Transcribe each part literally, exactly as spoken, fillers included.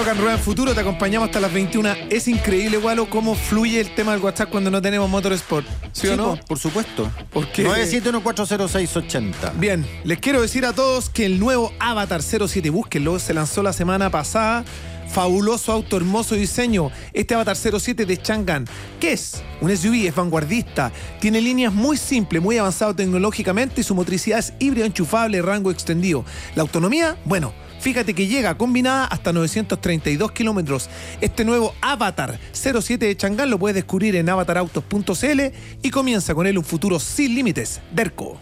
Rock and Rueda en Futuro, te acompañamos hasta las veintiuna. Es increíble, Walo, cómo fluye el tema del WhatsApp cuando no tenemos Motorsport. ¿Sí, sí o no? Por, por supuesto. Porque... nueve siete uno cuatro cero seis ocho cero. Bien, les quiero decir a todos que el nuevo Avatar cero siete, búsquenlo, se lanzó la semana pasada. Fabuloso auto, hermoso diseño. Este Avatar cero siete de Chang'an. ¿Qué es? Un S U V, es vanguardista. Tiene líneas muy simples, muy avanzado tecnológicamente y su motricidad es híbrido enchufable, rango extendido. La autonomía, bueno, fíjate que llega combinada hasta novecientos treinta y dos kilómetros. Este nuevo Avatar cero siete de Chang'an lo puedes descubrir en avatar autos punto c l y comienza con él un futuro sin límites. Derco.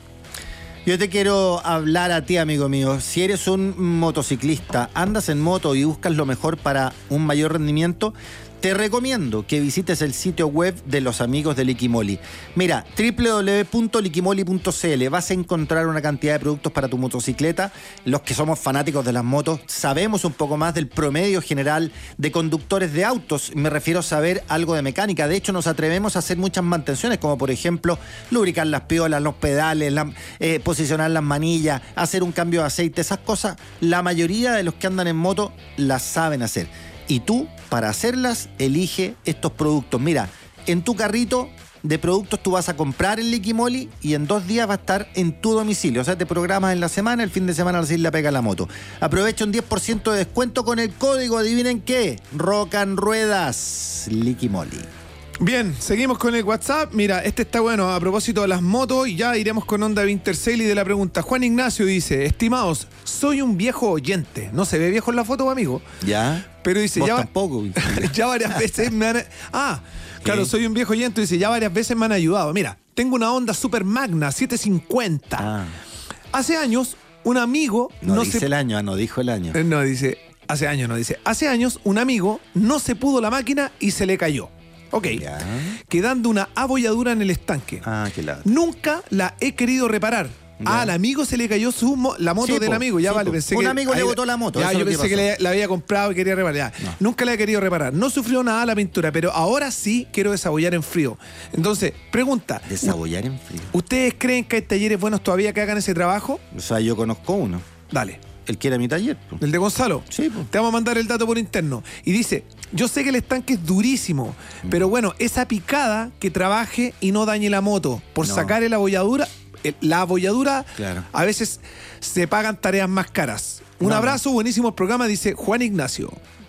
Yo te quiero hablar a ti, amigo mío. Si eres un motociclista, andas en moto y buscas lo mejor para un mayor rendimiento, te recomiendo que visites el sitio web de los amigos de Liquimoli. Mira, doble u doble u doble u punto liquimoli punto c l. Vas a encontrar una cantidad de productos para tu motocicleta. Los que somos fanáticos de las motos sabemos un poco más del promedio general de conductores de autos. Me refiero a saber algo de mecánica. De hecho, nos atrevemos a hacer muchas mantenciones, como por ejemplo, lubricar las piolas, los pedales, la, eh, posicionar las manillas, hacer un cambio de aceite. Esas cosas, la mayoría de los que andan en moto las saben hacer. Y tú, para hacerlas, elige estos productos. Mira, en tu carrito de productos tú vas a comprar el Liquimoli y en dos días va a estar en tu domicilio. O sea, te programas en la semana, el fin de semana así la pega la moto. Aprovecha un diez por ciento de descuento con el código, adivinen qué, Rock and Ruedas, Liquimoli. Bien, seguimos con el WhatsApp. Mira, este está bueno a propósito de las motos y ya iremos con onda Wintersail y de la pregunta. Juan Ignacio dice, estimados, soy un viejo oyente. No se ve viejo en la foto, amigo. Ya. Pero dice, vos ya, tampoco. ya varias veces me han... Ah, claro, ¿qué? Soy un viejo oyente. Dice, ya varias veces me han ayudado. Mira, tengo una Honda Super Magna setecientos cincuenta. Ah. Hace años, un amigo... No, no dice se... el año, no dijo el año. No, dice, hace años, no dice. Hace años, un amigo no se pudo la máquina y se le cayó. Ok, ya. Quedando una abolladura en el estanque. Ah, qué lado. Nunca la he querido reparar. Ya. Ah, al amigo se le cayó su mo- la moto sí, del po, amigo. Ya sí, vale, po. pensé un que... Un amigo ahí, le botó la moto. Ya, yo pensé que, que le, la había comprado y quería reparar. No. Nunca la he querido reparar. No sufrió nada la pintura, pero ahora sí quiero desabollar en frío. Entonces, pregunta. ¿Desabollar en frío? ¿Ustedes creen que hay talleres buenos todavía que hagan ese trabajo? O sea, yo conozco uno. Dale. El que era mi taller. Po. ¿El de Gonzalo? Sí. Po. Te vamos a mandar el dato por interno. Y dice, yo sé que el estanque es durísimo, mm. pero bueno, esa picada que trabaje y no dañe la moto. Por no. sacar la abolladura, la abolladura, claro. A veces se pagan tareas más caras. Un no, abrazo, no. buenísimo el programa, dice Juan Ignacio.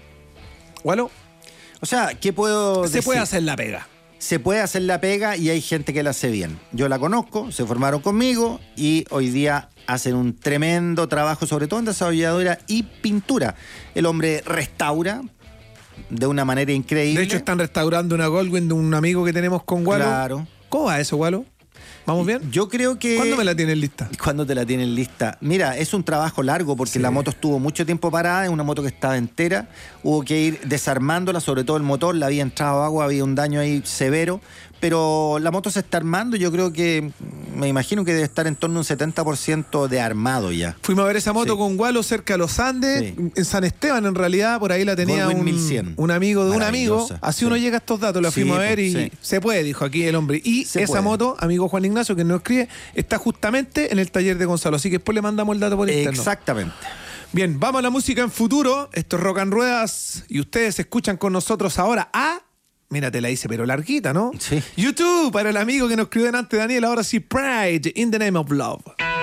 ¿Walo? O sea, ¿qué puedo Se decir? puede hacer la pega. Se puede hacer la pega y hay gente que la hace bien. Yo la conozco, se formaron conmigo y hoy día hacen un tremendo trabajo, sobre todo en desabolladura y pintura. El hombre restaura de una manera increíble. De hecho, están restaurando una Goldwing de un amigo que tenemos con Walo. Claro. ¿Cómo va eso, Walo? ¿Vamos bien? Yo creo que... ¿Cuándo me la tienen lista? ¿Cuándo te la tienen lista? Mira, es un trabajo largo porque sí. La moto estuvo mucho tiempo parada, es una moto que estaba entera, hubo que ir desarmándola, sobre todo el motor, le había entrado agua, había un daño ahí severo, pero la moto se está armando, yo creo que, me imagino que debe estar en torno a un setenta por ciento de armado ya. Fuimos a ver esa moto sí. con Walo cerca de los Andes, sí. en San Esteban en realidad, por ahí la tenía un, un amigo de un amigo, así sí. uno llega a estos datos, la fuimos sí, a ver y sí. se puede, dijo aquí el hombre. Y se esa puede. Moto, amigo Juan Ignacio, que nos escribe, está justamente en el taller de Gonzalo, así que después le mandamos el dato por interno. Exactamente. Bien, vamos a la música en futuro, esto es Rock and Ruedas y ustedes escuchan con nosotros ahora a... Mira, te la hice, pero larguita, ¿no? Sí. YouTube, para el amigo que nos escribió delante, Daniel, ahora sí, Pride, In the Name of Love.